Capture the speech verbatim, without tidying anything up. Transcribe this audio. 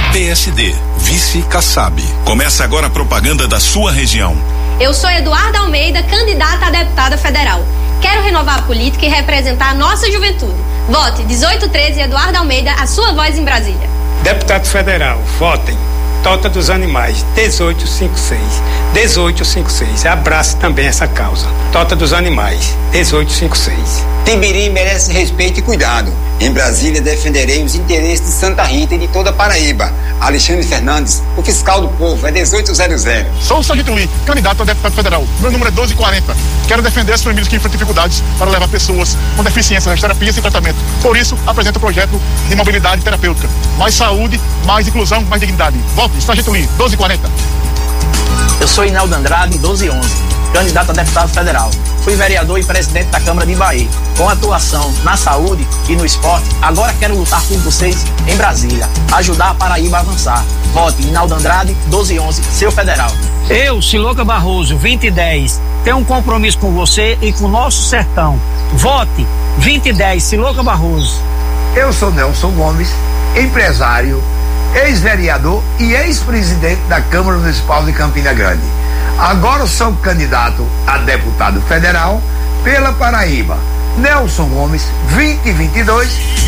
P S D, vice Kassab. Começa agora a propaganda da sua região. Eu sou Eduarda Almeida, candidata a deputada federal. Quero renovar a política e representar a nossa juventude. Vote dezoito treze Eduarda Almeida, a sua voz em Brasília. Deputado federal, votem. Tota dos Animais, dezoito cinquenta e seis. dezoito cinquenta e seis. Abrace também essa causa. Tota dos Animais, dezoito cinquenta e seis. Timbiri merece respeito e cuidado. Em Brasília defenderei os interesses de Santa Rita e de toda a Paraíba. Alexandre Fernandes, o fiscal do povo, é dezoito zero zero. Sou o Sargento Lee, candidato a deputado federal. Meu número é doze quarenta. Quero defender as famílias que enfrentam dificuldades para levar pessoas com deficiência às terapias e tratamento. Por isso, apresento o projeto de mobilidade terapêutica. Mais saúde, mais inclusão, mais dignidade. Vote, Sargento Lee, doze quarenta. Eu sou Inaldo Andrade, doze onze, candidato a deputado federal. Fui vereador e presidente da Câmara de Bahia. Com atuação na saúde e no esporte, agora quero lutar por vocês em Brasília. Ajudar a Paraíba a avançar. Vote Inaldo Andrade, doze onze, seu federal. Eu, Siloca Barroso, vinte e dez, tenho um compromisso com você e com o nosso sertão. Vote vinte e dez, Siloca Barroso. Eu sou Nelson Gomes, empresário, ex-vereador e ex-presidente da Câmara Municipal de Campina Grande. Agora sou candidato a deputado federal pela Paraíba. Nelson Gomes, vinte e vinte e dois,